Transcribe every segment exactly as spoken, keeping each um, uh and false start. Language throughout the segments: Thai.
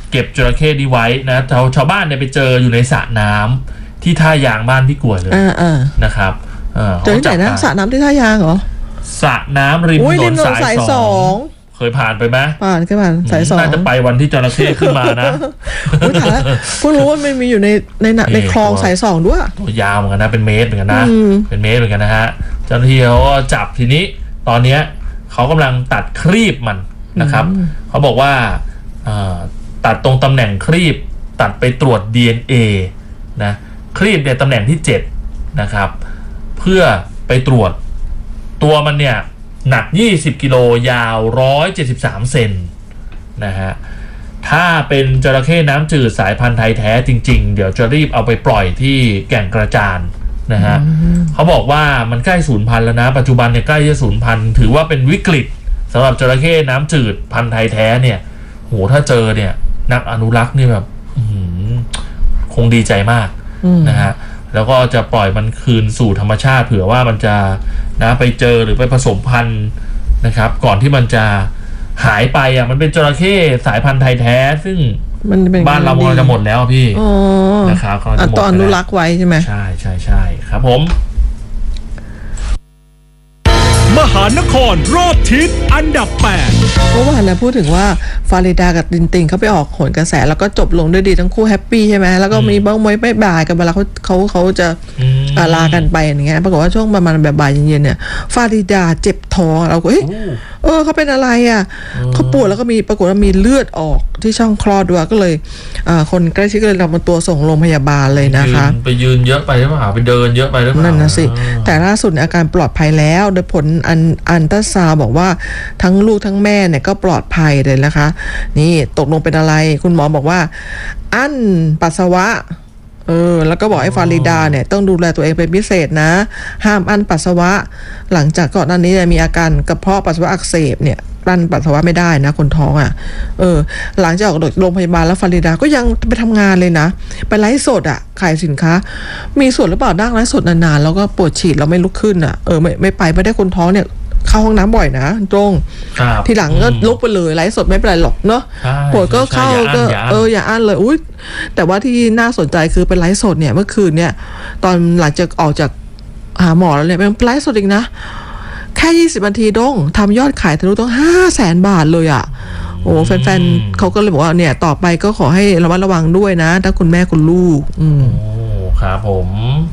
เก็บจระเข้นี้ไว้นะชาวชาวบ้านเนี่ยไปเจออยู่ในสระน้ำที่ท่ายางบ้านพี่กล้วยเลยนะครับเจอที่ไหนนะสระน้ำที่ท่ายางเหรอสระน้ำริมถนนสายสองเคยผ่านไปไหมผ่านแค่ผ่านสายสองน่าจะไปวันที่จระเข้ขึ้นมานะอุ้ยถ่ายแล้วเพิ่งรู้ว่ามันมีอยู่ในในในคลองสายสองด้วยตัวยาวเหมือนกันนะเป็นเมตรเหมือนกันนะเป็นเมตรเหมือนกันนะฮะเจ้าหน้าที่เขาจับทีนี้ตอนนี้เขากำลังตัดครีบมันนะครับเขาบอกว่าตัดตรงตำแหน่งครีบตัดไปตรวจ ดี เอ็น เอ นะครีบเนี่ยตำแหน่งที่เจ็ดนะครับเพื่อไปตรวจตัวมันเนี่ยหนักยี่สิบกิโลยาวหนึ่งร้อยเจ็ดสิบสามเซนนะฮะถ้าเป็นจระเข้น้ำจืดสายพันธุ์ไทยแท้จริงๆเดี๋ยวจะรีบเอาไปปล่อยที่แก่งกระจานนะฮะเขาบอกว่ามันใกล้สูญพันธุ์แล้วนะปัจจุบันเนี่ยใกล้จะสูญพันธุ์ถือว่าเป็นวิกฤตสำหรับจระเข้น้ำจืดพันธุ์ไทยแท้เนี่ยโหถ้าเจอเนี่ยนักอนุรักษ์นี่แบบคงดีใจมากนะฮะแล้วก็จะปล่อยมันคืนสู่ธรรมชาติเผื่อว่ามันจะนะไปเจอหรือไปผสมพันธุ์นะครับก่อนที่มันจะหายไปอ่ะมันเป็นจระเข้สายพันธุ์ไทยแท้ซึ่งบ้านเรากำลังจะหมดแล้วพี่นะครับกำลังจะหมดแล้วอนุรักษ์ไว้ใช่ไหมใช่ใช่ใช่ครับผมมหานครรอบทิศอันดับแปดเมื่อวานนะพูดถึงว่าฟาริดากับตินติงเขาไปออกโหนกระแสแล้วก็จบลงด้วยดีทั้งคู่แฮปปี้ใช่ไหมแล้วก็มีบ้างมวยไม่บ่ายกันเวลาเขาเขาเขาจะลากันไปอย่างเงี้ยปรากฏว่าช่วงประมาณบ่ายเย็นๆเนี่ยฟาริดาเจ็บท้องเราก็เฮ้ยเออเขาเป็นอะไรอ่ะเขาปวดแล้วก็มีปรากฏว่ามีเลือดออกที่ช่องคลอดด้วยก็เลยคนใกล้ชิดก็เลยนำตัวส่งโรงพยาบาลเลยนะคะไปยืนเยอะไปหรือเปล่าไปเดินเยอะไปหรือเปล่านั่นนะสิแต่ล่าสุดอาการปลอดภัยแล้วโดยผลอันอันตราซาวด์บอกว่าทั้งลูกทั้งแม่เนี่ยก็ปลอดภัยเลยนะคะนี่ตกลงเป็นอะไรคุณหมอบอกว่าอั้นปัสสาวะเออแล้วก็บอกให้ฟาริดาเนี่ยต้องดูแลตัวเองเป็นพิเศษนะห้ามอั้นปัสสาวะหลังจากก่อนหน้านี้มีอาการกระเพาะปัสสาวะอักเสบเนี่ยกลั้นปัสสาวะไม่ได้นะคนท้องอ่ะเออหลังจากออกจากโรงพยาบาลแล้วฟาริดาก็ยังไปทำงานเลยนะไปไลฟ์สดอ่ะขายสินค้ามีส่วนหรือเปล่านั่งไลฟ์สดนานๆแล้วก็ปวดฉี่แล้วไม่ลุกขึ้นอ่ะเออไม่ไม่ไปไม่ได้คนท้องเนี่ยเข้าห้องน้ำบ่อยนะตรงทีหลังก็ลุกไปเลยไลฟ์สดไม่เป็นไรหรอกเนาะปวดก็เข้าก็เอออย่าอั้นเลยอุ้ยแต่ว่าที่น่าสนใจคือเป็นไลฟ์สดเนี่ยเมื่อคืนเนี่ยตอนหลังจากออกจากหาหมอแล้วเนี่ยเป็นไลฟ์สดอีกนะแค่ยี่สิบนาทีดงทำยอดขายทะลุต้องห้าแสนบาทเลยอ่ะโอ้แฟนๆเขาก็เลยบอกว่าเนี่ยต่อไปก็ขอให้ระมัดระวังด้วยนะทั้งคุณแม่คุณลูกอืมโอ้ครับผม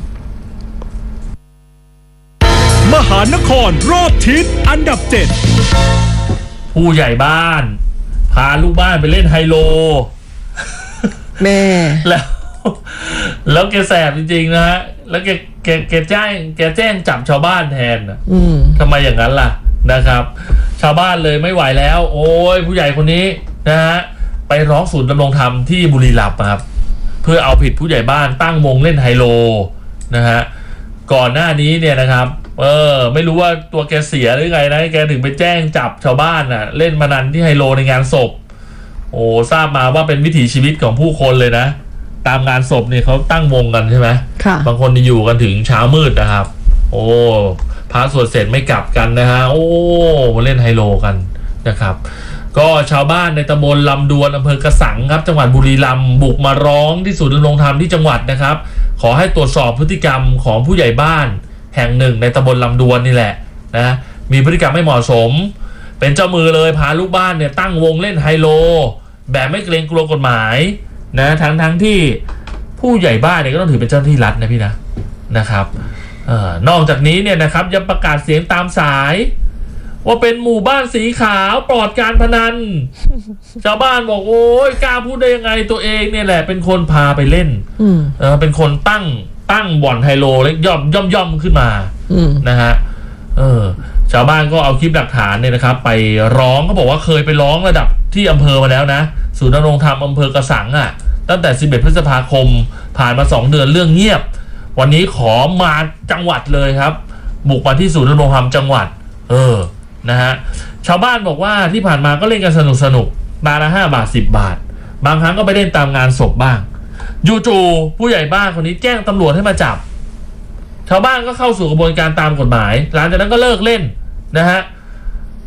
มหานครรอบทิศอันดับเจ็ดผู้ใหญ่บ้านพาลูกบ้านไปเล่นไฮโลแม่แล้วแล้วแกแสบจริงๆนะฮะแล้วแกแกแกแจ้งแกแจ้งจับชาวบ้านแทนอ่ะทำไมอย่างนั้นล่ะนะครับชาวบ้านเลยไม่ไหวแล้วโอ้ยผู้ใหญ่คนนี้นะฮะไปร้องศูนย์ดำรงธรรมที่บุรีรัมย์ครับเพื่อเอาผิดผู้ใหญ่บ้านตั้งวงเล่นไฮโลนะฮะก่อนหน้านี้เนี่ยนะครับเออไม่รู้ว่าตัวแกเสียหรือไงนะแกถึงไปแจ้งจับชาวบ้านน่ะเล่นพนันที่ไฮโลในงานศพโอ้ทราบมาว่าเป็นวิถีชีวิตของผู้คนเลยนะตามงานศพเนี่ยเขาตั้งวงกันใช่ไหมค่ะบางคนอยู่กันถึงเช้ามืดนะครับโอ้พระสวดเสร็จไม่กลับกันนะฮะโอ้มาเล่นไฮโลกันนะครับก็ชาวบ้านในตำบลลำดวนอำเภอกระสังครับจังหวัดบุรีรัมย์บุกมาร้องที่ศูนย์ดำรงธรรมที่จังหวัดนะครับขอให้ตรวจสอบพฤติกรรมของผู้ใหญ่บ้านแห่งหนึ่งในตำบลลำดวนนี่แหละนะมีพฤติกรรมไม่เหมาะสมเป็นเจ้ามือเลยพาลูกบ้านเนี่ยตั้งวงเล่นไฮโลแบบไม่เกรงกลัวกฎหมายนะทั้งทั้งที่ผู้ใหญ่บ้านเนี่ยก็ต้องถือเป็นเจ้าหน้าที่รัฐนะพี่นะนะครับเอ่อนอกจากนี้เนี่ยนะครับยังประกาศเสียงตามสายว่าเป็นหมู่บ้านสีขาวปลอดการพนันชาวบ้านบอกโอ้ยกล้าพูดได้ยังไงตัวเองเนี่ยแหละเป็นคนพาไปเล่นเออเป็นคนตั้งตั้งบ่อนไฮโลเล็กย่อมย่อมย่อมขึ้นมานะฮะเออชาวบ้านก็เอาคลิปหลักฐานเนี่ยนะครับไปร้องเขาบอกว่าเคยไปร้องระดับที่อำเภอมาแล้วนะศูนย์ดำรงธรรมอำเภอกระสังอ่ะตั้งแต่สิบเอ็ดพฤษภาคมผ่านมาสองเดือนเรื่องเงียบวันนี้ขอมาจังหวัดเลยครับบุกมาที่ศูนย์ดำรงธรรมจังหวัดเออนะฮะชาวบ้านบอกว่าที่ผ่านมาก็เล่นกันสนุกสนุกนาละห้าบาทสิบบาทบางครั้งก็ไปเล่นตามงานศพบ้างจู่ๆผู้ใหญ่บ้านคนนี้แจ้งตำรวจให้มาจับชาวบ้านก็เข้าสู่กระบวนการตามกฎหมายหลังจากนั้นก็เลิกเล่นนะฮะ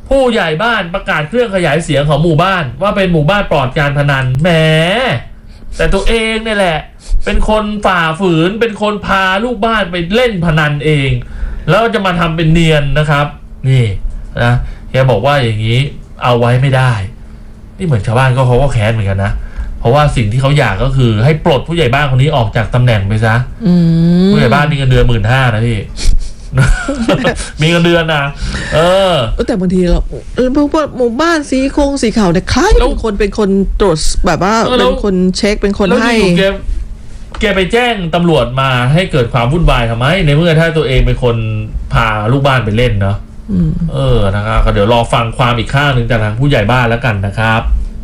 ผู้ใหญ่บ้านประกาศเครื่องขยายเสียงของหมู่บ้านว่าเป็นหมู่บ้านปลอดการพนันแหมแต่ตัวเองเนี่ยแหละเป็นคนฝ่าฝืนเป็นคนพาลูกบ้านไปเล่นพนันเองแล้วจะมาทำเป็นเนียนนะครับนี่นะแกบอกว่าอย่างนี้เอาไว้ไม่ได้นี่เหมือนชาวบ้านก็เขาก็แค้นเหมือนกันนะเพราะว่าสิ่งที่เขาอยากก็คือให้ปลดผู้ใหญ่บ้านคนนี้ออกจากตำแหน่งไปซะผู้ใหญ่บ้านมีเงินเดือนหมื่นห้านะพี่ มีเงินเดือนนะเออแต่บางทีเราพวกหมู่บ้านสีคงสีขาวเนี่ยคล้ายเป็นคนเป็นคนตรวจแบบว่าเป็นคนเช็คเป็นคนให้แกแกไปแจ้งตำรวจมาให้เกิดความวุ่นวายทำไมในเมื่อถ้าตัวเองเป็นคนพาลูกบ้านไปเล่นเนาะเออนะครับก็เดี๋ยวรอฟังความอีกข้างหนึ่งจากทางผู้ใหญ่บ้านแล้วกันนะครับ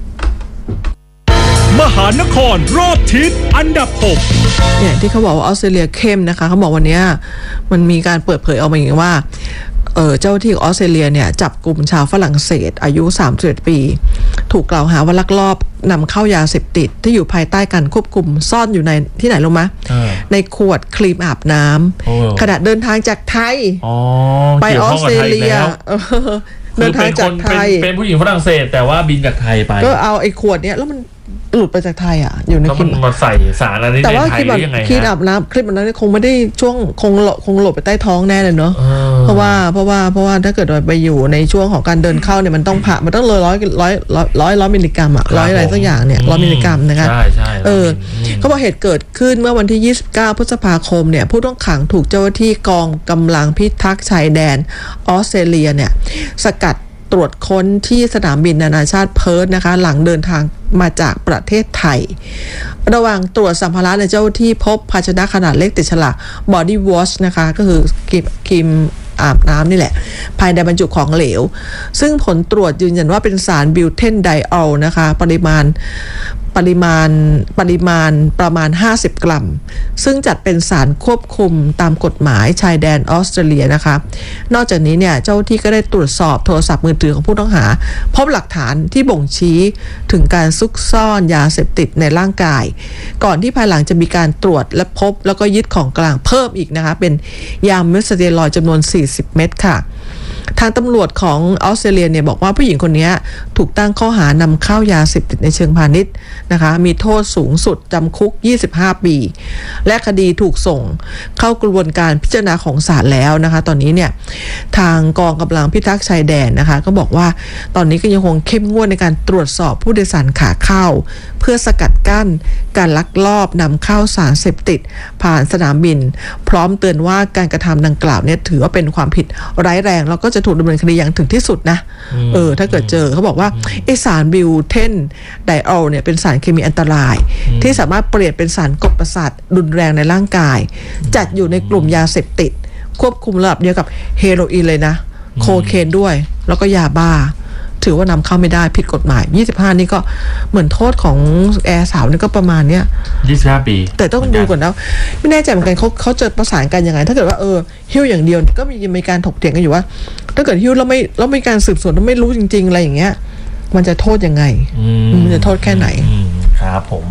มหานครรอบทิศอันดับหกเนี่ยที่เขาบอกว่าออสเตรเลียเข้มนะคะเขาบอกวันนี้มันมีการเปิดเผยออกมาอย่างว่าเออเจ้าที่ออสเตรเลียเนี่ยจับกลุ่มชาวฝรั่งเศสอายุสามสิบเอ็ดปีถูกกล่าวหาว่าลักลอบนำเข้ายาเสพติดที่อยู่ภายใต้การควบคุมซ่อนอยู่ในที่ไหนรู้ไหมในขวดครีมอาบน้ำขณะเดินทางจากไทยไปออสเตรเลียเดินทางจากไทยเป็นผู้หญิงฝรั่งเศสแต่ว่าบินจากไทยไปก็เอาไอ้ขวดเนี้ยแล้วมันหลุดไปจากไทยอ่ะอยู่ในคลิปมาใส่สารอะไรในไทยได้ยังไงฮะคลิปอาบน้ำคลิปนั้นคงไม่ได้ช่วงคงคงหลบไปใต้ท้องแน่เลยเนาะเพราะว่าเพราะว่าเพราะว่าถ้าเกิดไปอยู่ในช่วงของการเดินเข้าเนี่ยมันต้องผ่ามันต้องเลยร้อยร้อยร้อยร้อยร้อยมิลลิกรัมอ่ะร้อยอะไรสักอย่างเนี่ยร้อยมิลลิกรัมนะคะใช่ใช่เออเขาบอกเหตุเกิดขึ้นเมื่อวันที่ยี่สิบเก้าพฤษภาคมเนี่ยผู้ต้องขังถูกเจ้าหน้าที่กองกำลังพิทักษ์ชายแดนออสเตรเลียเนี่ยสกัดตรวจค้นที่สนามบินนานาชาติเพิร์ธนะคะหลังเดินทางมาจากประเทศไทยระหว่างตรวจสัมภาระในเจ้าที่พบภาชนะขนาดเล็กติดฉลาก body wash นะคะก็คือครีมอาบน้ำนี่แหละภายในบรรจุของเหลวซึ่งผลตรวจยืนยันว่าเป็นสารบิวเทนไดออลนะคะปริมาณปริมาณปริมาณประมาณห้าสิบกรัมซึ่งจัดเป็นสารควบคุมตามกฎหมายชายแดนออสเตรเลียนะคะนอกจากนี้เนี่ยเจ้าที่ก็ได้ตรวจสอบโทรศัพท์มือถือของผู้ต้องหาพบหลักฐานที่บ่งชี้ถึงการซุกซ่อนยาเสพติดในร่างกายก่อนที่ภายหลังจะมีการตรวจและพบแล้วก็ยึดของกลางเพิ่มอีกนะคะเป็นยาเมสเตียรอยด์จำนวนสี่สิบเม็ดค่ะทางตำรวจของออสเตรเลียเนี่ยบอกว่าผู้หญิงคนนี้ถูกตั้งข้อหานำเข้ายาเสพติดในเชิงพาณิชย์นะคะมีโทษสูงสุดจำคุกยี่สิบห้าปีและคดีถูกส่งเข้ากระบวนการพิจารณาของศาลแล้วนะคะตอนนี้เนี่ยทางกองกำลังพิทักษ์ชายแดนนะคะก็บอกว่าตอนนี้ก็ยังคงเข้มงวดในการตรวจสอบผู้โดยสารขาเข้าเพื่อสกัดกั้นการลักลอบนำเข้าสารเสพติดผ่านสนามบินพร้อมเตือนว่าการกระทำดังกล่าวเนี่ยถือว่าเป็นความผิดร้ายแรงแล้วก็จะถูกดำเนินคดีอย่างถึงที่สุดนะเออถ้าเกิดเจอเขาบอกว่าไอสารบิวเทนไดออลเนี่ยเป็นสารเคมีอันตรายที่สามารถเปลี่ยนเป็นสารกดประสาทรุนแรงในร่างกายจัดอยู่ในกลุ่มยาเสพติดควบคุมระดับเดียวกับเฮโรอีนเลยนะโคเคนด้วยแล้วก็ยาบ้าถือว่านำเข้าไม่ได้ผิดกฎหมายยี่สิบห้านี่ก็เหมือนโทษของแอร์สาวนี่ก็ประมาณเนี้ยยี่สิบห้าปีแต่ต้องดูก่อนนะไม่แน่ใจเหมือนกันเขาเขาจะประสานกันยังไงถ้าเกิดว่าเออหิ้วอย่างเดียวก็มีมีการถกเถียงกันอยู่ว่าถ้าเกิดหิ้วแล้วไม่แล้วมีการสืบสวนแล้วไม่รู้จริงๆอะไรอย่างเงี้ยมันจะโทษยังไงมันจะโทษแค่ไหนครับผม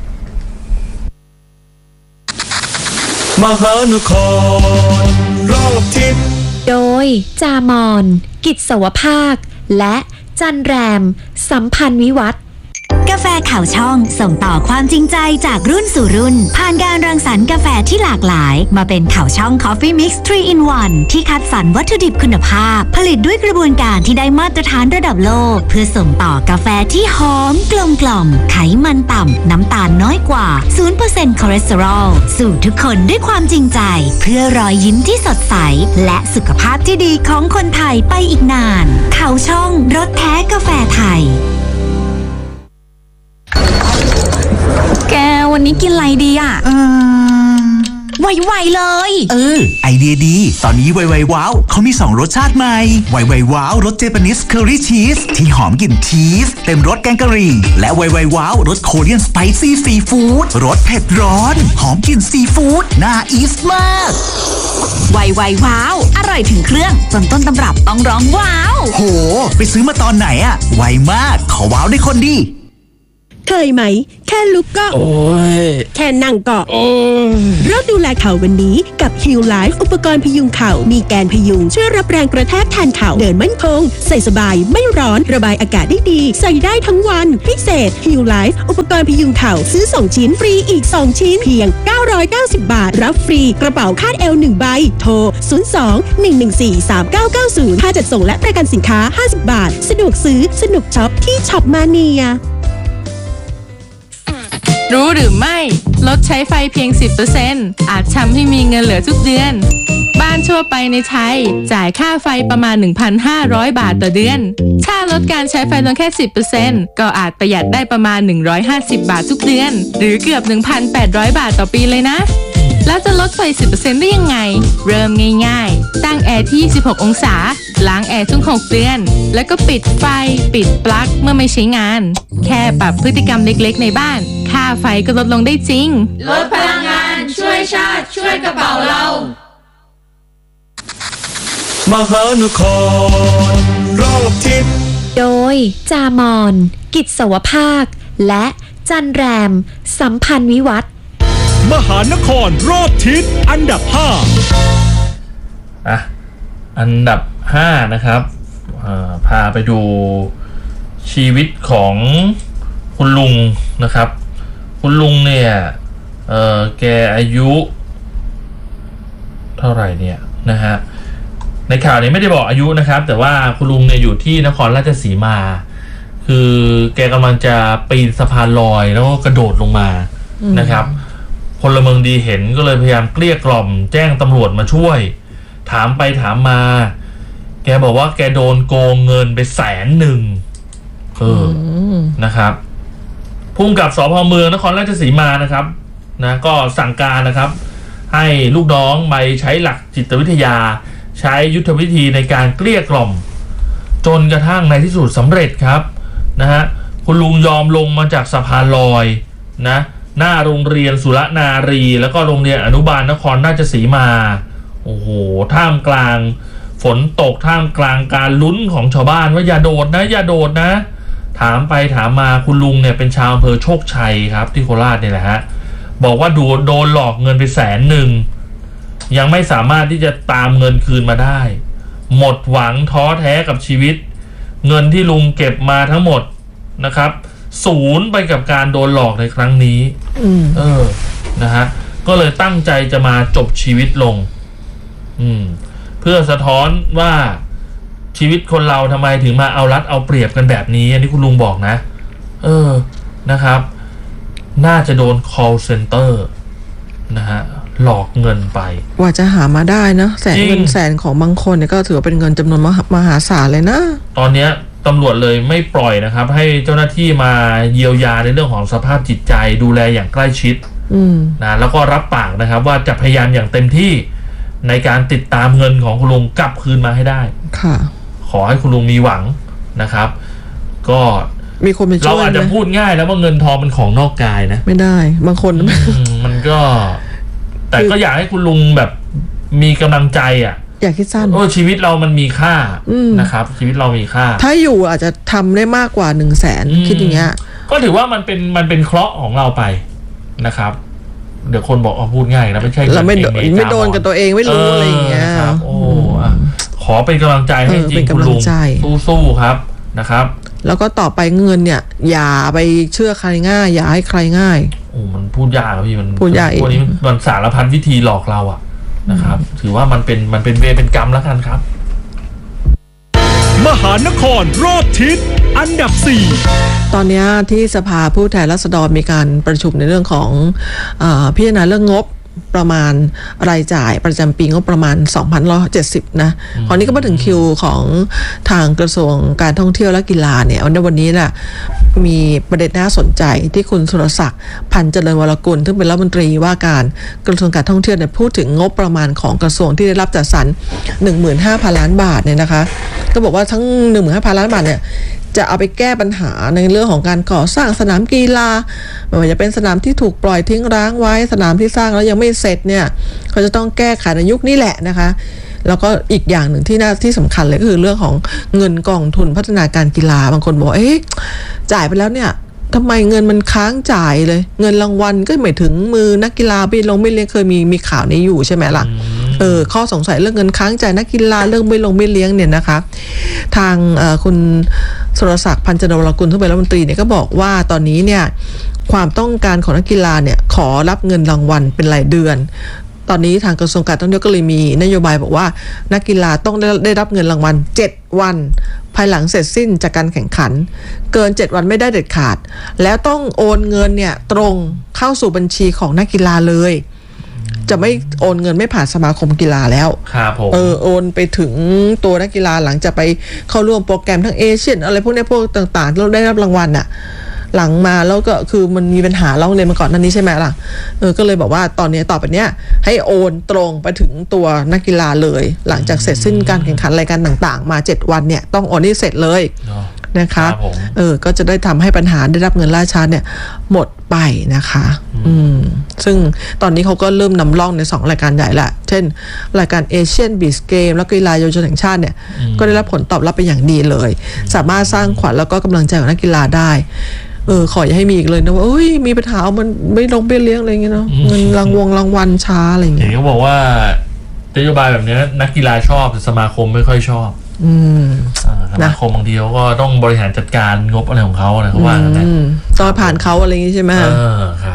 มหานครรอบทิศโดยจามอนกิจสวภาคและจันแรมสัมพันธ์วิวัฒน์กาแฟข่าวช่องส่งต่อความจริงใจจากรุ่นสู่รุ่นผ่านการรังสรรค์กาแฟที่หลากหลายมาเป็นข่าวช่อง Coffee Mix ทรี in วัน ที่คัดสรรวัตถุดิบคุณภาพผลิตด้วยกระบวนการที่ได้มาตรฐานระดับโลกเพื่อส่งต่อกาแฟที่หอมกลมกล่อมไขมันต่ำน้ำตาลน้อยกว่า ศูนย์เปอร์เซ็นต์ คอเลสเตอรอลสู่ทุกคนด้วยความจริงใจเพื่อรอยยิ้มที่สดใสและสุขภาพที่ดีของคนไทยไปอีกนานข่าวช่องรสแท้กาแฟไทยแกวันนี้กินอะไรดีอ่ะเออไวๆเลยเออไอเดียดีตอนนี้ไวๆว้าวเขามีสองรสชาติใหม่ไวๆว้าวรสเจแปนิสเคอรี่ชีสที่หอมกลิ่นชีสเต็มรสแกงกะหรี่และไวๆว้าวรสโคเรียนสไปซี่ซีฟู้ดรสเผ็ดร้อนหอมกลิ่นซีฟู้ดน่าอีสมากไวๆว้าวอร่อยถึงเครื่องจนต้นตำรับต้องร้องว้าวโหไปซื้อมาตอนไหนอะไวมากขอว้าวได้คนดีเคยไหมแค่ลุกก็โอ้ยแค่นั่งก็โอ้ยเริ่มดูแลเข่าวันนี้กับ Heal Life อุปกรณ์พยุงเข่ามีแกนพยุงช่วยรับแรงกระแทกแทนเข่าเดินมั่นคงใส่สบายไม่ร้อนระบายอากาศได้ดีใส่ได้ทั้งวันพิเศษ Heal Life อุปกรณ์พยุงเข่าซื้อสองชิ้นฟรีอีกสองชิ้นเพียงเก้าร้อยเก้าสิบบาทรับฟรีกระเป๋าคาดเอวหนึ่งใบโทรศูนย์ สอง หนึ่ง หนึ่ง สี่ สาม เก้า เก้า ศูนย์ค่าจัดส่งและประกันสินค้าห้าสิบบาทสะดวกซื้อสนุกช็อปที่ช็อปมาเนียรู้หรือไม่ลดใช้ไฟเพียง สิบเปอร์เซ็นต์ อาจทำให้มีเงินเหลือทุกเดือนบ้านทั่วไปในไทยจ่ายค่าไฟประมาณ หนึ่งพันห้าร้อย บาทต่อเดือนถ้าลดการใช้ไฟลงแค่ สิบเปอร์เซ็นต์ ก็อาจประหยัดได้ประมาณ หนึ่งร้อยห้าสิบ บาททุกเดือนหรือเกือบ หนึ่งพันแปดร้อย บาทต่อปีเลยนะแล้วจะลดไฟ สิบเปอร์เซ็นต์ ได้ยังไงเริ่มง่ายๆตั้งแอร์ที่ยี่สิบหกองศาล้างแอร์ทุกหกเดือนแล้วก็ปิดไฟปิดปลั๊กเมื่อไม่ใช้งานแค่ปรับพฤติกรรมเล็กๆในบ้านค่าไฟก็ลดลงได้จริงลดพลังงานช่วยชาติช่วยกระเป๋าเรามหานครรอบทิศโดยจามอนกิจสวภาคและจันแรมสัมพันธ์วิวัฒน์มหานครรอบทิศอันดับห้าอ่ะอันดับห้านะครับพาไปดูชีวิตของคุณลุงนะครับคุณลุงเนี่ยเออแกอายุเท่าไหร่เนี่ยนะฮะในข่าวนี้ไม่ได้บอกอายุนะครับแต่ว่าคุณลุงเนี่ยอยู่ที่นครราชสีมาคือแกกำลังจะปีนสะพานลอยแล้วก็กระโดดลงมานะครับพลเมืองดีเห็นก็เลยพยายามเกลี้ยกล่อมแจ้งตำรวจมาช่วยถามไปถามมาแกบอกว่าแกโดนโกงเงินไปแสนหนึ่งเออนะครับพุ่งกับสภ.เมืองนครราชสีมานะครับนะก็สั่งการนะครับให้ลูกน้องไปใช้หลักจิตวิทยาใช้ยุทธวิธีในการเกลี้ยกล่อมจนกระทั่งในที่สุดสำเร็จครับนะฮะคุณลุงยอมลงมาจากสะพานลอยนะหน้าโรงเรียนสุรนารีแล้วก็โรงเรียนอนุบาลนครราชสีมาโอ้โหท่ามกลางฝนตกท่ามกลางการลุ้นของชาวบ้านว่าอย่าโดดนะอย่าโดดนะถามไปถามมาคุณลุงเนี่ยเป็นชาวอำเภอโชคชัยครับที่โคราชเนี่ยแหละฮะบอกว่าโดนโดนหลอกเงินไปแสนหนึ่งยังไม่สามารถที่จะตามเงินคืนมาได้หมดหวังท้อแท้กับชีวิตเงินที่ลุงเก็บมาทั้งหมดนะครับศูนย์ไปกับการโดนหลอกในครั้งนี้เออนะฮะก็เลยตั้งใจจะมาจบชีวิตลงอืมเพื่อสะท้อนว่าชีวิตคนเราทำไมถึงมาเอารัดเอาเปรียบกันแบบนี้อันนี้คุณลุงบอกนะเออนะครับน่าจะโดน call center นะฮะหลอกเงินไปว่าจะหามาได้นะแสนเงินแสนของบางคนเนี่ยก็ถือว่าเป็นเงินจำนวนมหาศาลเลยนะตอนนี้ตำรวจเลยไม่ปล่อยนะครับให้เจ้าหน้าที่มาเยียวยาในเรื่องของสภาพจิตใจดูแลอย่างใกล้ชิดนะแล้วก็รับปากนะครับว่าจะพยายามอย่างเต็มที่ในการติดตามเงินของคุณลุงกลับคืนมาให้ได้ค่ะขอให้คุณลุงมีหวังนะครับก็มีคนไปช่วยเราอาจจะพูดง่ายแล้วว่าเงินทองเป็นของนอกกายนะไม่ได้บางคนมันก็แต่ก็อยากให้คุณลุงแบบมีกำลังใจอ่ะอยากคิดสั้นโอ้ชีวิตเรามันมีค่านะครับชีวิตเรามีค่าถ้าอยู่อาจจะทำได้มากกว่าหนึ่งแสนคิดอย่างเงี้ยก็ถือว่ามันเป็นมันเป็นเคราะห์ของเราไปนะครับเดี๋ยวคนบอกอ๋อพูดง่ายนะไม่ใช่เราไม่ไม่โดนกับตัวเองไม่รู้อะไรอย่างเงี้ยโอ้ขอเป็นกำลังใจให้จริงคุณลุงสู้ๆครับนะครับแล้วก็ต่อไปเงินเนี่ยอย่าไปเชื่อใครง่ายอย่าให้ใครง่ายโอ้มันพูดยากพี่มันพูดยากพวกนี้มันสารพันวิธีหลอกเราอ่ะนะครับถือว่ามันเป็นมันเป็นเวรเป็นกรรมแล้วกันครับมหานครรอบทิศอันดับสี่ตอนนี้ที่สภาผู้แทนราษฎรมีการประชุมในเรื่องของเอ่อพิจารณาเรื่องงบประมาณรายจ่ายประจำปีงบประมาณสองพันหนึ่งร้อยเจ็ดสิบนะคราวนี้ก็มาถึงคิวของทางกระทรวงการท่องเที่ยวและกีฬาเนี่ยในวันนี้น่ะมีประเด็นน่าสนใจที่คุณสุรศักดิ์พันเจริญวรกุลซึ่งเป็นรัฐมนตรีว่าการกระทรวงการท่องเที่ยวเนี่ยพูดถึงงบประมาณของกระทรวงที่ได้รับจัดสรร หนึ่งหมื่นห้าพัน ล้านบาทเนี่ยนะคะก็บอกว่าทั้ง หนึ่งหมื่นห้าพัน ล้านบาทเนี่ยจะเอาไปแก้ปัญหาในเรื่องของการก่อสร้างสนามกีฬาไม่ว่าจะเป็นสนามที่ถูกปล่อยทิ้งร้างไว้สนามที่สร้างแล้วยังไม่เสร็จเนี่ยเขาจะต้องแก้ไขในยุคนี้แหละนะคะแล้วก็อีกอย่างหนึ่งที่น่าที่สำคัญเลยก็คือเรื่องของเงินกองทุนพัฒนาการกีฬาบางคนบอกเอ๊ะจ่ายไปแล้วเนี่ยทำไมเงินมันค้างจ่ายเลยเงินรางวัลก็ไม่ถึงมือนักกีฬาไปลงไม่เลี้ยงเคยมีมีข่าวนี้อยู่ใช่ไหมล่ะเออข้อสงสัยเรื่องเงินค้างจ่ายนักกีฬาเรื่องไม่ลงไม่เลี้ยงเนี่ยนะคะทางคุณสุรศักดิ์พันธ์จนวรกุลที่เป็นรัฐมนตรีเนี่ยก็บอกว่าตอนนี้เนี่ยความต้องการของนักกีฬาเนี่ยขอรับเงินรางวัลเป็นรายเดือนตอนนี้ทางกระทรวงการท่องเที่ยวก็เลยมีนโยบายบอกว่านักกีฬาต้องได้ได้รับเงินรางวัลเจ็ดวันภายหลังเสร็จสิ้นจากการแข่งขันเกินเจ็ดวันไม่ได้เด็ดขาดแล้วต้องโอนเงินเนี่ยตรงเข้าสู่บัญชีของนักกีฬาเลยจะไม่โอนเงินไม่ผ่านสมาคมกีฬาแล้วครับผมเออโอนไปถึงตัวนักกีฬาหลังจะไปเข้าร่วมโปรแกรมทั้งเอเชียนอะไรพวกนี้พวกต่างๆเราได้รับรางวัลน่ะหลังมาแล้วก็คือมันมีปัญหาร้องเรียนมาก่อนนั้นนี้ใช่ไหมล่ะเออก็เลยบอกว่าตอนนี้ต่อไปเนี้ยให้โอนตรงไปถึงตัวนักกีฬาเลยหลังจากเสร็จสิ้นการแข่งขันรายการต่างๆมาเจ็ดวันเนี่ยต้องโอนให้เสร็จเลยนะคะเออก็จะได้ทำให้ปัญหาได้รับเงินล่าช้าเนี่ยหมดไปนะคะอืมซึ่งตอนนี้เขาก็เริ่มนำร่องในสองรายการใหญ่ละเช่นรายการเอเชียนบีชเกมแล้วก็กีฬาเยาวชนแห่งชาติเนี่ยก็ได้รับผลตอบรับเป็นอย่างดีเลยสามารถสร้างขวัญแล้วก็กำลังใจของนักกีฬาได้เออขออย่าให้มีอีกเลยนะว่าเอ้ยมีปัญหาเอามันไม่ลงไปเลี้ยงอะไรเงี้ยเนาะเงินรางวงรางวัลช้าอะไรเงี้ยเขาบอกว่านโยบายแบบนี้นักกีฬาชอบแต่สมาคมไม่ค่อยชอบอืมสมาคมบางทีเขาก็ต้องบริหารจัดการงบอะไรของเขาอะไรเขาว่ากันนะต้องผ่านเขาอะไรอย่างงี้ใช่ไหมเออครับ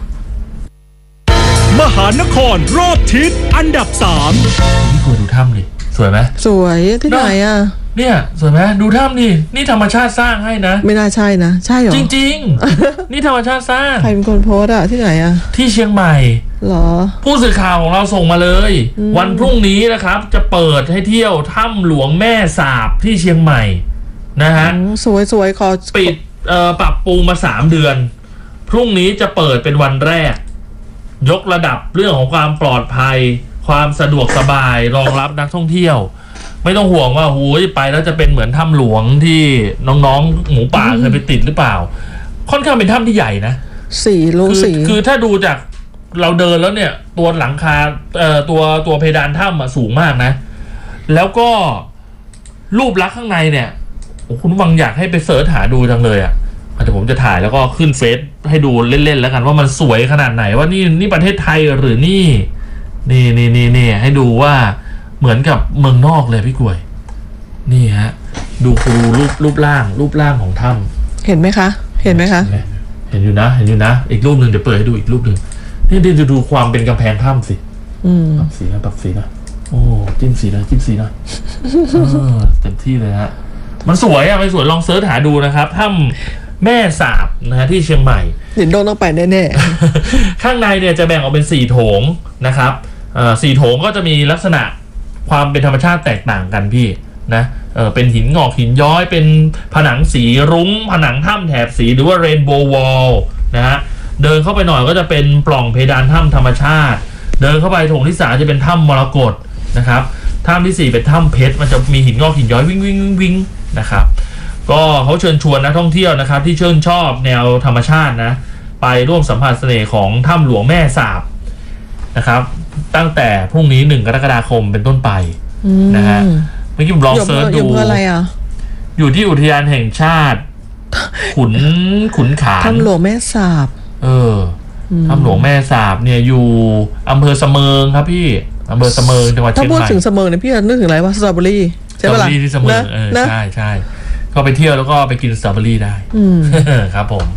มหานครรอบทิศอันดับสามนี่ควรดูถ้ำดิสวยไหมสวยที่ไหนอ่ะเนี่ยสวยไหมดูถ้ำดินี่ธรรมชาติสร้างให้นะไม่น่าใช่นะใช่หรอจริงๆนี่ธรรมชาติสร้างใครเป็นคนโพสอ่ะที่ไหนอ่ะที่เชียงใหม่หรอผู้สื่อข่าวของเราส่งมาเลยวันพรุ่งนี้นะครับจะเปิดให้เที่ยวถ้ำหลวงแม่สาบที่เชียงใหม่นะฮะสวยๆขอปิดเอ่อปรับปรุงมาสามเดือนพรุ่งนี้จะเปิดเป็นวันแรกยกระดับเรื่องของความปลอดภัยความสะดวกสบายรองรับนักท่องเที่ยวไม่ต้องห่วงว่าโอ้ยไปแล้วจะเป็นเหมือนถ้ำหลวงที่น้องๆหมูป่าเคยไปติดหรือเปล่าค่อนข้างเป็นถ้ำที่ใหญ่นะสี่โลสี่คือถ้าดูจากเราเดินแล้วเนี่ยตัวหลังคาเอ่อตัวตัวเพดานถ้ำอ่ะสูงมากนะแล้วก็รูปลักษณ์ข้างในเนี่ยโอ้คุณวังอยากให้ไปเสิร์ชหาดูจังเลยอ่ะเดี๋ยวผมจะถ่ายแล้วก็ขึ้นเฟซให้ดูเล่นๆแล้วกันว่ามันสวยขนาดไหนว่านี่นี่ประเทศไทยหรือนี่นี่นี่นี่นี่ให้ดูว่าเหมือนกับเมืองนอกเลยพี่กล้วยนี่ฮะดูครูรูปรูปร่างรูปร่างของถ้ำเห็นไหมคะเห็นไหมคะเห็นอยู่นะเห็นอยู่นะอีกรูปหนึ่งเดี๋ยวเปิดให้ดูอีกรูปหนึ่งนี่เดี๋ยวดูความเป็นกำแพงถ้ำสิปรับสีนะปรับสีนะโอ้จิ้มสีนะจิ้มสีนะเต็มที่เลยฮะมันสวยอ่ะมันสวยลองเซิร์ชหาดูนะครับถ้ำแม่สาบนะฮะที่เชียงใหม่เห็นโดนต้องไปแน่ๆข้างในเนี่ยจะแบ่งออกเป็นสี่โถงนะครับสี่โถงก็จะมีลักษณะความเป็นธรรมชาติแตกต่างกันพี่นะเออเป็นหินงอกหินย้อยเป็นผนังสีรุ้งผนังถ้ำแถบสีหรือว่าเรนโบว์วอลนะฮะเดินเข้าไปหน่อยก็จะเป็นปล่องเพดานถ้ำธรรมชาติเดินเข้าไปโถงที่สามจะเป็นถ้ำมรกตนะครับถ้ำที่สี่เป็นถ้ำเพชรมันจะมีหินงอกหินย้อยวิ่งวิ่งวิ่งวิ่งนะครับก็เขาเชิญชวนนักท่องเที่ยวนะครับที่ชื่นชอบแนวธรรมชาตินะไปร่วมสัมผัสเสน่ห์ของถ้ำหลวงแม่สาบนะครับตั้งแต่พรุ่งนี้หนึ่งกรกฎาคมเป็นต้นไปนะฮะเมื่อกี้ผมลองเซิร์ชดูอยู่ที่อุทยานแห่งชาติขุนขุนขานถ้ำหลวงแม่สาบเออถ้ำหลวงแม่สาบเนี่ยอยู่อำเภอเสมิงครับพี่อำเภอเสมิงจังหวัดเชียงใหม่ถ้าพูดถึงเสมิงเนี่ยพี่นึกถึงอะไรว่าสตรอเบอรี่ใช่ปะล่ะสตรอเบอรี่ที่เสมิงเออใช่ใช่ก็ไปเที่ยวแล้วก็ไปกินสตรอเบอรี่ได้ครับผม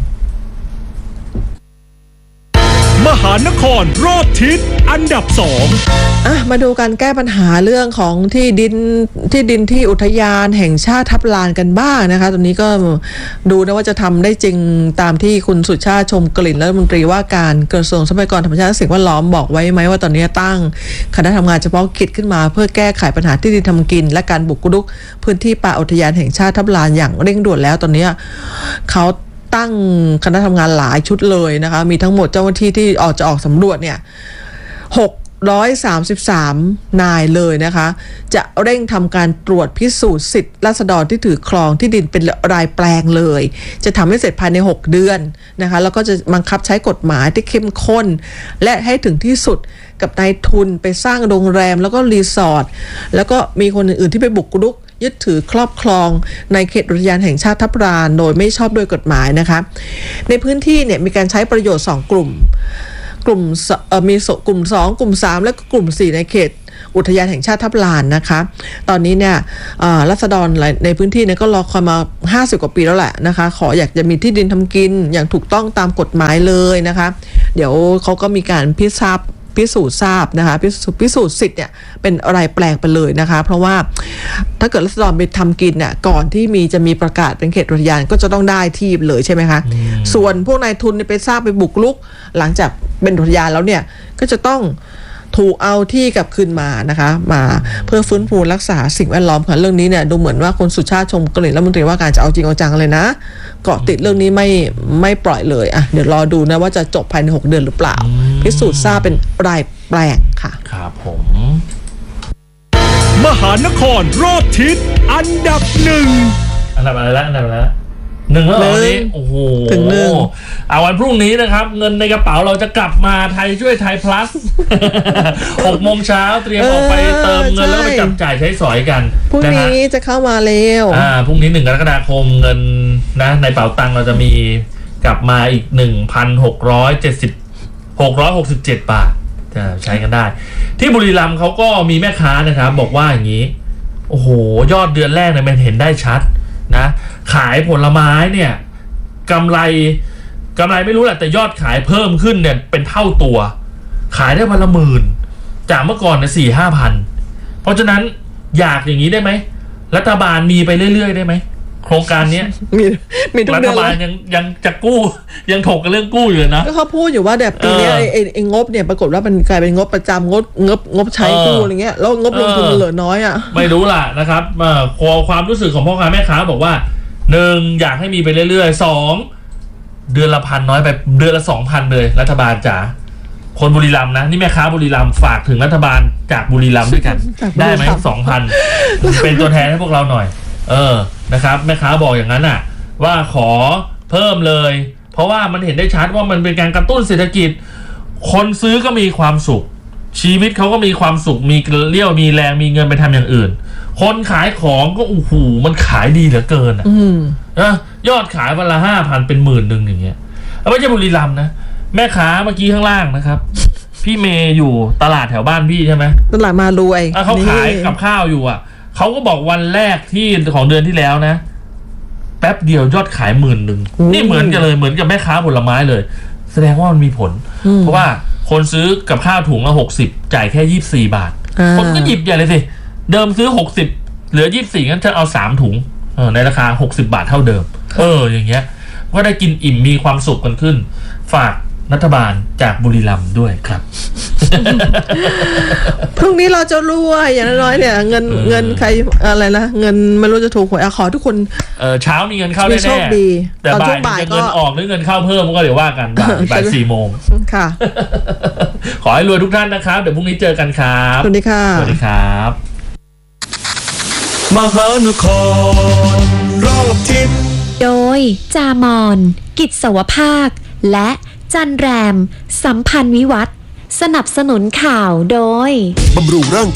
มหานครรอบทิศอันดับสองอ่ะมาดูการแก้ปัญหาเรื่องของที่ดินที่ดินที่อุทยานแห่งชาติทับลานกันบ้างนะคะตอนนี้ก็ดูนะว่าจะทำได้จริงตามที่คุณสุชาติชมกลิ่นรัฐมนตรีว่าการกระทรวงทรัพยากรธรรมชาติและสิ่งแวดล้อมบอกไว้ไหมว่าตอนนี้ตั้งคณะทำงานเฉพาะกิจขึ้นมาเพื่อแก้ไขปัญหาที่ดินทำกินและการบุกรุกพื้นที่ป่าอุทยานแห่งชาติทับลานอย่างเร่งด่วนแล้วตอนนี้เขาตั้งคณะทำงานหลายชุดเลยนะคะมีทั้งหมดเจ้าหน้าที่ที่ออกจะออกสำรวจเนี่ยหกร้อยสามสิบสามนายเลยนะคะจะเร่งทำการตรวจพิสูจน์สิทธิราษฎรที่ถือครองที่ดินเป็นรายแปลงเลยจะทำให้เสร็จภายในหกเดือนนะคะแล้วก็จะบังคับใช้กฎหมายที่เข้มข้นและให้ถึงที่สุดกับนายทุนไปสร้างโรงแรมแล้วก็รีสอร์ทแล้วก็มีคนอื่นๆที่ไปบุกรุกยึดถือครอบครองในเขตอุทยานแห่งชาติทับลานโดยไม่ชอบโดยกฎหมายนะคะในพื้นที่เนี่ยมีการใช้ประโยชน์สองกลุ่มกลุ่มเอ่อมีกลุ่มสองกลุ่มสามและก็กลุ่มสี่ในเขตอุทยานแห่งชาติทับลานนะคะตอนนี้เนี่ยรัษฎรในพื้นที่เนี่ยก็รอคอยมาห้าสิบกว่าปีแล้วแหละนะคะขออยากจะมีที่ดินทำกินอย่างถูกต้องตามกฎหมายเลยนะคะเดี๋ยวเขาก็มีการพิจารณาพิสูจน์ทราบนะคะพิสูจน์พิสูจน์สิทธิ์เนี่ยเป็นอะไรแปลงไปเลยนะคะเพราะว่าถ้าเกิดรัษฎรไปทำกินเนี่ยก่อนที่มีจะมีประกาศเป็นเขตอุทยานก็จะต้องได้ที่เลยใช่ไหมคะส่วนพวกนายทุนไปทราบไปบุกรุกหลังจากเป็นอุทยานแล้วเนี่ยก็จะต้องถูกเอาที่กลับคืนมานะคะมาเพื่อฟื้นฟูรักษาสิ่งแวดล้อมค่ะเรื่องนี้เนี่ยดูเหมือนว่าคุณสุชาติชมกลิ่นรัฐมนตรีว่าการจะเอาจริงเอาจังเลยนะเกาะติดเรื่องนี้ไม่ไม่ปล่อยเลยอ่ะเดี๋ยวรอดูนะว่าจะจบภายในหกเดือนหรือเปล่าพิสูจน์ทราบเป็นรายแปลงค่ะครับผมมหานครรอบทิศอันดับหนึ่งอันดับอะไรละอันดับอะไรละหนึ่งแล้วเหรอวันนี้โอ้โหถึงหนึ่งเอาวันพรุ่งนี้นะครับเงินในกระเป๋าเราจะกลับมาไทยช่วยไทย plus หกโมงเช้าเตรียมออกไปเติมเงินแล้วไปจับจ่ายใช้สอยกันพรุ่งนี้จะเข้ามาเร็วอ่าพรุ่งนี้หนึ่งกรกฎาคมเงินนะในเป๋าตังค์เราจะมีกลับมาอีก หนึ่งพันหกร้อยเจ็ดสิบ หกร้อยหกสิบเจ็ด บาทจะใช้กันได้ที่บุรีรัมย์เขาก็มีแม่ค้านะครับบอกว่าอย่างนี้โอ้โหยอดเดือนแรกเนี่ยมันเห็นได้ชัดนะขายผลไม้เนี่ยกำไรกำไรไม่รู้แหละแต่ยอดขายเพิ่มขึ้นเนี่ยเป็นเท่าตัวขายได้วันละหมื่นจากเมื่อก่อนเนี่ยสี่ห้าพันเพราะฉะนั้นอยากอย่างนี้ได้ไหมรัฐบาลมีไปเรื่อยๆได้ไหมโครงการนี้มีมีทุกเดือนรัฐบาลยังยังจะกู้ยังถกกันเรื่องกู้อยู่นะก็เขาพูดอยู่ว่าแบบปีนี้ไอ้ไอ้งบเนี่ยปรากฏว่ามันกลายเป็นงบประจำงบงบงบใช้กู้อะไรเงี้ยแล้วงบลงทุนเหลือน้อยอ่ะไม่รู้ล่ะนะครับความรู้สึกของพ่อค้าแม่ค้าบอกว่าหนึ่งอยากให้มีไปเรื่อยๆสองเดือนละพันน้อยไปเดือนละสองพันเลยรัฐบาลจ๋าคนบุรีรัมย์นะนี่แม่ค้าบุรีรัมย์ฝากถึงรัฐบาลจากบุรีรัมย์ด้วยกันได้ไหมสองพันเป็นตัวแทนให้พวกเราหน่อยเออนะครับแม่ค้าบอกอย่างนั้นอ่ะว่าขอเพิ่มเลยเพราะว่ามันเห็นได้ชัดว่ามันเป็นการกระตุ้นเศรษฐกิจคนซื้อก็มีความสุขชีวิตเขาก็มีความสุขมีเรี่ยวมีแรงมีเงินไปทำอย่างอื่นคนขายของก็โอ้โหมันขายดีเหลือเกินอ่ะนะยอดขายวันละห้าพันเป็นหมื่นหนึ่งอย่างเงี้ยเอาไม่ใช่บุรีรัมย์นะแม่ค้าเมื่อกี้ข้างล่างนะครับพี่เมย์อยู่ตลาดแถวบ้านพี่ใช่ไหมตลาดมารวยเขาขายกับข้าวอยู่อ่ะเขาก็บอกวันแรกที่ของเดือนที่แล้วนะแป๊บเดียวยอดขายหมื่นหนึ่งนี่เหมือนกันเลยเหมือนกับแม่ค้าผลไม้เลยแสดงว่ามันมีผลเพราะว่าคนซื้อกับข้าวถุงละหกสิบจ่ายแค่ยี่สิบสี่บาทคนก็หยิบใหญ่เลยสิเดิมซื้อหกสิบเหลือยี่สิบสี่งั้นจะเอาสามถุงเออในราคาหกสิบบาทเท่าเดิมเอออย่างเงี้ยก็ได้กินอิ่มมีความสุขกันขึ้นฝากรัฐบาลจากบุรีรัมย์ด้วยครับพรุ่งนี้เราจะรวยอย่างน้อยเนี่ยเงินเงินใครอะไรนะเงินไม่รู้จะถูกหวยขอทุกคนเออเช้ามีเงินเข้าแน่ๆแต่บ่ายจะเงินออกหรือเงินเข้าเพิ่มก็เดี๋ยวว่ากันบ่ายสี่โมงค่ะขอให้รวยทุกท่านนะครับเดี๋ยวพรุ่งนี้เจอกันครับสวัสดีค่ะสวัสดีครับมหานครรอบทิศโดยจามอนกิจสวภาคและจันแรมสัมพันธ์วิวัฒน์สนับสนุนข่าวโดยบำรุงร่าง